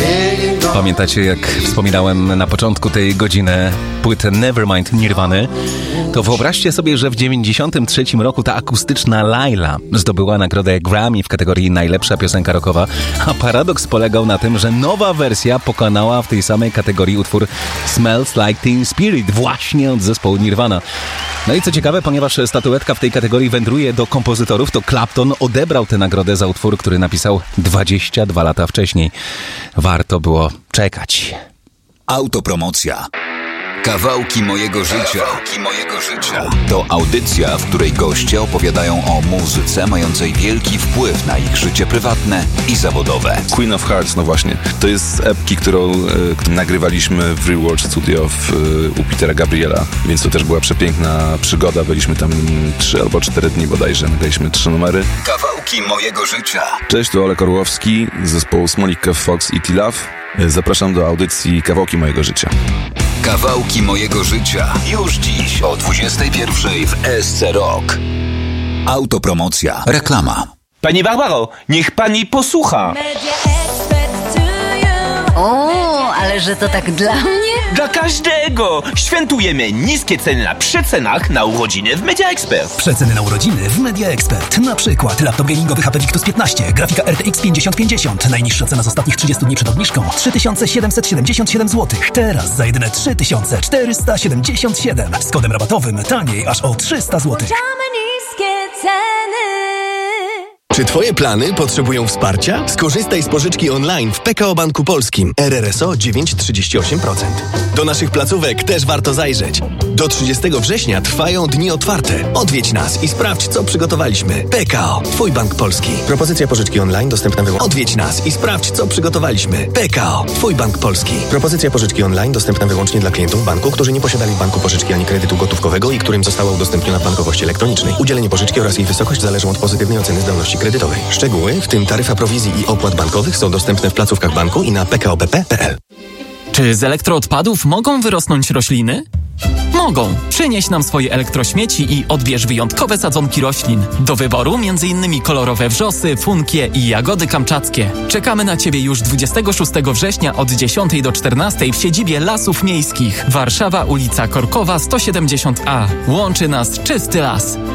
Pamiętacie, jak wspominałem na początku tej godziny płytę Nevermind Nirvany? To wyobraźcie sobie, że w 1993 roku ta akustyczna Laila zdobyła nagrodę Grammy w kategorii najlepsza piosenka rockowa, a paradoks polegał na tym, że nowa wersja pokonała w tej samej kategorii utwór Smells Like Teen Spirit właśnie od zespołu Nirvana. No i co ciekawe, ponieważ statuetka w tej kategorii wędruje do kompozytorów, to Clapton odebrał tę nagrodę za utwór, który napisał 22 lata wcześniej. Warto było czekać. Autopromocja. Kawałki mojego życia. Kawałki mojego życia. To audycja, w której goście opowiadają o muzyce mającej wielki wpływ na ich życie prywatne i zawodowe. Queen of Hearts, no właśnie. To jest z epki, którą nagrywaliśmy w Real World Studio u Petera Gabriela, więc to też była przepiękna przygoda. Byliśmy tam 3 albo 4 dni bodajże. Nagraliśmy 3 numery. Kawałki mojego życia. Cześć, tu Olek Orłowski z zespołu Smolik Kev Fox i T-Love. Zapraszam do audycji Kawałki mojego życia. Kawałki mojego życia. Już dziś o 21:00 w SC Rock. Autopromocja. Reklama. Pani Barbaro, niech pani posłucha. O, ale że to tak dla mnie? Dla każdego! Świętujemy niskie ceny na przecenach na urodziny w Media Expert. Przeceny na urodziny w Media Expert. Na przykład laptop gamingowy HP Victus 15, grafika RTX 5050. Najniższa cena z ostatnich 30 dni przed obniżką 3777 zł. Teraz za jedyne 3477. Z kodem rabatowym taniej aż o 300 zł. niskie ceny. Czy Twoje plany potrzebują wsparcia? Skorzystaj z pożyczki online w PKO Banku Polskim. RRSO 9,38%. Do naszych placówek też warto zajrzeć. Do 30 września trwają dni otwarte. Odwiedź nas i sprawdź, co przygotowaliśmy. PKO, Twój bank polski. Propozycja pożyczki online dostępna wyłącznie. Odwiedź nas i sprawdź, co przygotowaliśmy. PKO, Twój bank polski. Propozycja pożyczki online dostępna wyłącznie dla klientów banku, którzy nie posiadali w banku pożyczki ani kredytu gotówkowego i którym została udostępniona w bankowości elektronicznej. Udzielenie pożyczki oraz jej wysokość zależą od pozytywnej oceny zdolności kredytowej. Szczegóły, w tym taryfa prowizji i opłat bankowych, są dostępne w placówkach banku i na pkobp.pl. Czy z elektroodpadów mogą wyrosnąć rośliny? Mogą. Przynieś nam swoje elektrośmieci i odbierz wyjątkowe sadzonki roślin. Do wyboru m.in. kolorowe wrzosy, funkie i jagody kamczackie. Czekamy na Ciebie już 26 września od 10 do 14 w siedzibie Lasów Miejskich. Warszawa, ulica Korkowa 170A. Łączy nas czysty las.